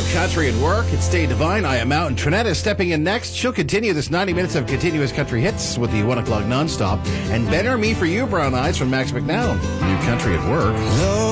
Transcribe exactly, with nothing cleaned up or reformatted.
Country at Work. It's Dave Devine. I am out, and Trinetta is stepping in next. She'll continue this ninety minutes of continuous country hits with the one o'clock nonstop. And Better Me for You, Brown Eyes from Max McNown. New Country at Work.